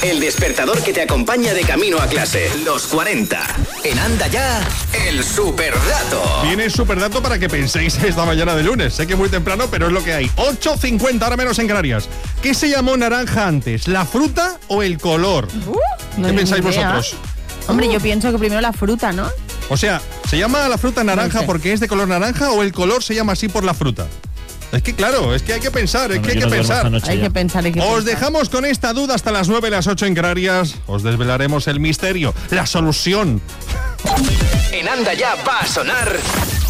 El despertador que te acompaña de camino a clase. Los 40. En Anda Ya, el superdato. Viene el superdato para que penséis esta mañana de lunes. Sé que es muy temprano, pero es lo que hay. 8:50, ahora menos en Canarias. ¿Qué se llamó naranja antes, la fruta o el color? ¿Qué pensáis vosotros? Hombre, yo pienso que primero la fruta, ¿no? O sea, ¿se llama la fruta naranja porque es de color naranja o el color se llama así por la fruta? Es que claro, es que hay que pensar, Os dejamos con esta duda hasta las 9, las 8 en Canarias. Os desvelaremos el misterio, la solución. En Anda Ya va a sonar